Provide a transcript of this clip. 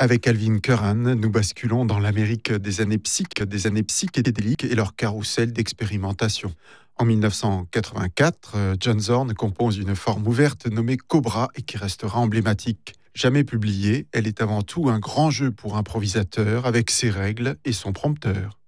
Avec Alvin Curran, nous basculons dans l'Amérique des années psychédéliques et leur carrousel d'expérimentation. En 1984, John Zorn compose une forme ouverte nommée Cobra et qui restera emblématique. Jamais publiée, elle est avant tout un grand jeu pour improvisateur avec ses règles et son prompteur.